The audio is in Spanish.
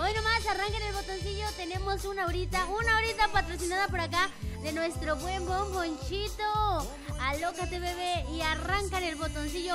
Hoy nomás arranquen el botoncillo. Tenemos una horita patrocinada por acá de nuestro buen Bombonchito. Alócate, bebé, y arrancan el botoncillo.